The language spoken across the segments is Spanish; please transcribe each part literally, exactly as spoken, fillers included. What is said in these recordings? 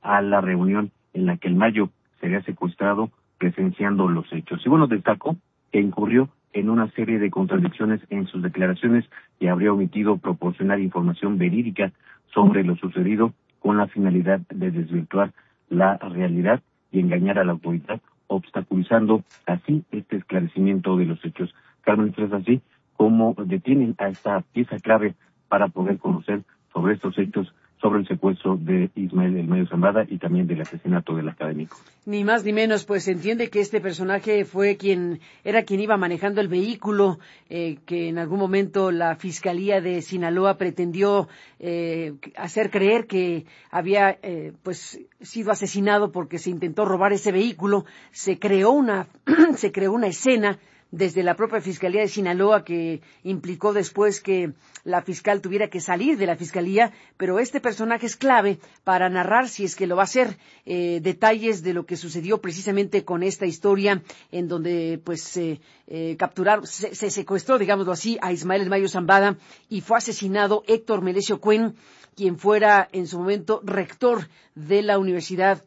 a la reunión en la que el Mayo sería secuestrado presenciando los hechos. Y bueno, destacó que incurrió en una serie de contradicciones en sus declaraciones y habría omitido proporcionar información verídica sobre lo sucedido con la finalidad de desvirtuar la realidad y engañar a la autoridad, obstaculizando así este esclarecimiento de los hechos. Carmen, es así como detienen a esta pieza clave para poder conocer sobre estos hechos, sobre el secuestro de Ismael El Mayo Zambada y también del asesinato del académico. Ni más ni menos, pues se entiende que este personaje fue quien, era quien iba manejando el vehículo, eh, que en algún momento la Fiscalía de Sinaloa pretendió eh, hacer creer que había eh, pues sido asesinado porque se intentó robar ese vehículo. Se creó una, se creó una escena desde la propia Fiscalía de Sinaloa, que implicó después que la fiscal tuviera que salir de la Fiscalía, pero este personaje es clave para narrar, si es que lo va a hacer, eh, detalles de lo que sucedió precisamente con esta historia, en donde pues eh, eh, capturaron, se, se secuestró, digámoslo así, a Ismael El Mayo Zambada y fue asesinado Héctor Melesio Cuen, quien fuera en su momento rector de la Universidad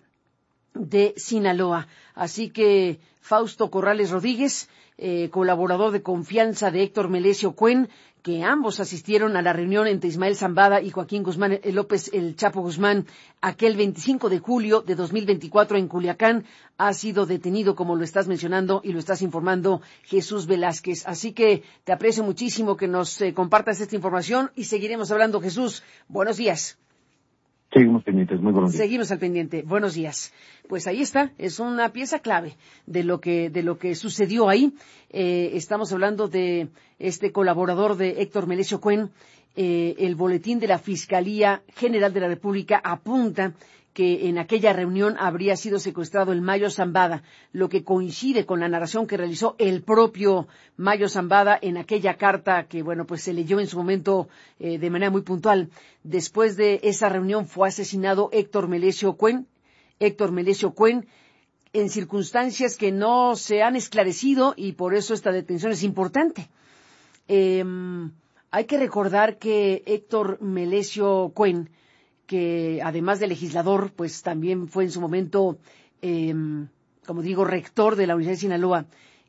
de Sinaloa. Así que Fausto Corrales Rodríguez, eh, colaborador de confianza de Héctor Melesio Cuen, que ambos asistieron a la reunión entre Ismael Zambada y Joaquín Guzmán eh, López, el Chapo Guzmán, aquel veinticinco de julio de dos mil veinticuatro en Culiacán, ha sido detenido, como lo estás mencionando y lo estás informando, Jesús Velázquez. Así que te aprecio muchísimo que nos eh, compartas esta información y seguiremos hablando, Jesús. Buenos días. Seguimos pendientes, muy buenos días. Seguimos al pendiente. Buenos días. Pues ahí está, es una pieza clave de lo que de lo que sucedió ahí. Eh, estamos hablando de este colaborador de Héctor Melesio Cuen. Eh, el boletín de la Fiscalía General de la República apunta que en aquella reunión habría sido secuestrado el Mayo Zambada, lo que coincide con la narración que realizó el propio Mayo Zambada en aquella carta que, bueno, pues se leyó en su momento eh, de manera muy puntual. Después de esa reunión fue asesinado Héctor Melesio Cuen, Héctor Melesio Cuen, en circunstancias que no se han esclarecido y por eso esta detención es importante. Eh, hay que recordar que Héctor Melesio Cuen, que además de legislador, pues también fue en su momento, eh, como digo, rector de la Universidad de Sinaloa,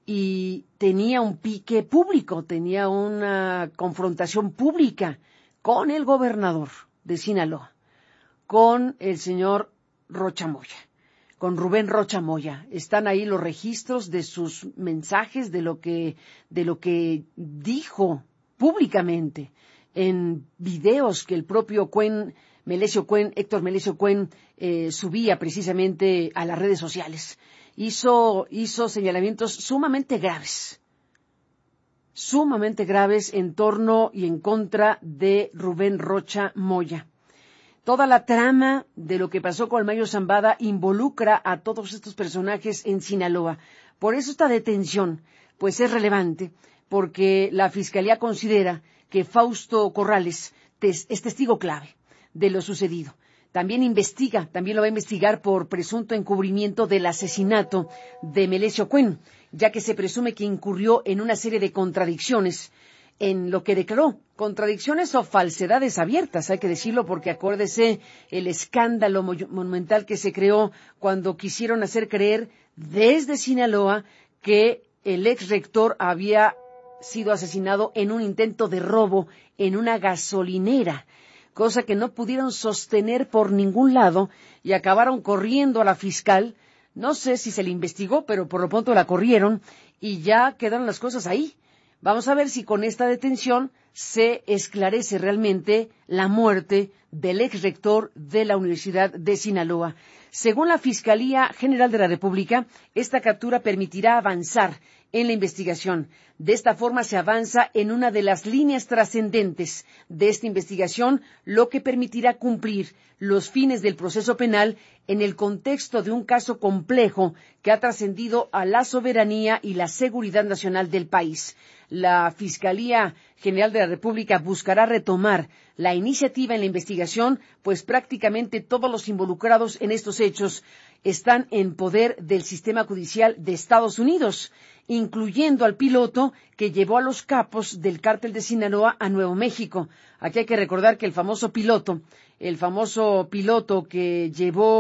y tenía un pique público, tenía una confrontación pública con el gobernador de Sinaloa, con el señor Rocha Moya, con Rubén Rocha Moya. Están ahí los registros de sus mensajes, de lo que, de lo que dijo públicamente en videos que el propio Cuen Melesio Cuen, Héctor Melesio Cuen, eh, subía precisamente a las redes sociales. Hizo, hizo señalamientos sumamente graves, sumamente graves en torno y en contra de Rubén Rocha Moya. Toda la trama de lo que pasó con el Mayo Zambada involucra a todos estos personajes en Sinaloa. Por eso esta detención, pues es relevante, porque la Fiscalía considera que Fausto Corrales es testigo clave de lo sucedido. También investiga, también lo va a investigar por presunto encubrimiento del asesinato de Melesio Cuen, ya que se presume que incurrió en una serie de contradicciones en lo que declaró, contradicciones o falsedades abiertas, hay que decirlo, porque acuérdese el escándalo monumental que se creó cuando quisieron hacer creer desde Sinaloa que el ex rector había sido asesinado en un intento de robo en una gasolinera, cosa que no pudieron sostener por ningún lado y acabaron corriendo a la fiscal. No sé si se le investigó, pero por lo pronto la corrieron y ya quedaron las cosas ahí. Vamos a ver si con esta detención se esclarece realmente la muerte del ex rector de la Universidad de Sinaloa. Según la Fiscalía General de la República, esta captura permitirá avanzar en la investigación. De esta forma se avanza en una de las líneas trascendentes de esta investigación, lo que permitirá cumplir los fines del proceso penal en el contexto de un caso complejo que ha trascendido a la soberanía y la seguridad nacional del país. La Fiscalía General de la República buscará retomar la iniciativa en la investigación, pues prácticamente todos los involucrados en estos hechos están en poder del sistema judicial de Estados Unidos, incluyendo al piloto que llevó a los capos del cártel de Sinaloa a Nuevo México. Aquí hay que recordar que el famoso piloto, el famoso piloto que llevó